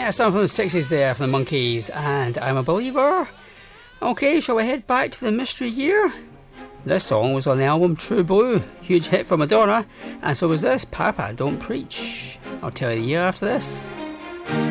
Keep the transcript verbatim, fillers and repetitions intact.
Yeah, something from the sixties there from the Monkees, and I'm a Believer. Okay, shall we head back to the mystery year? This song was on the album True Blue, huge hit for Madonna, and so was this, Papa Don't Preach. I'll tell you the year after this.